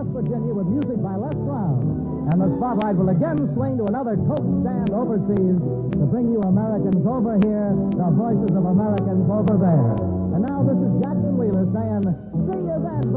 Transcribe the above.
West Virginia with music by Les Brown. And the spotlight will again swing to another Coke stand overseas to bring you Americans over here, the voices of Americans over there. And now this is Jackson Wheeler saying, see you then.